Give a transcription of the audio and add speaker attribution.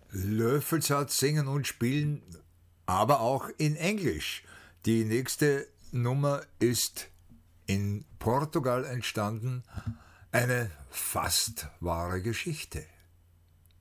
Speaker 1: Löffelsatz singen und spielen, aber auch in Englisch. Die nächste Nummer ist in Portugal entstanden, eine fast wahre Geschichte.